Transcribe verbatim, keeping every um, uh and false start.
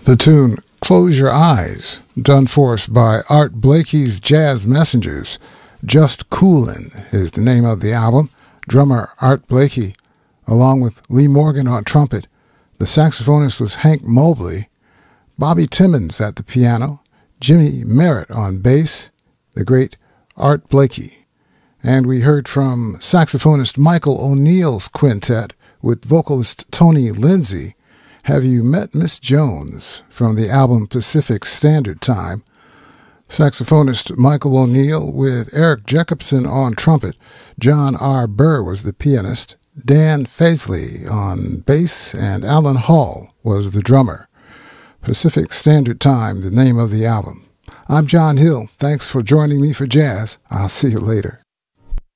The tune Close Your Eyes, done for us by Art Blakey's Jazz Messengers. Just Coolin' is the name of the album. Drummer Art Blakey, along with Lee Morgan on trumpet. The saxophonist was Hank Mobley. Bobby Timmons at the piano. Jimmy Merritt on bass. The great Art Blakey. And we heard from saxophonist Michael O'Neill's quintet with vocalist Tony Lindsay, Have You Met Miss Jones, from the album Pacific Standard Time. Saxophonist Michael O'Neill with Eric Jacobson on trumpet. John R. Burr was the pianist. Dan Faisley on bass, and Alan Hall was the drummer. Pacific Standard Time, the name of the album. I'm John Hill. Thanks for joining me for jazz. I'll see you later.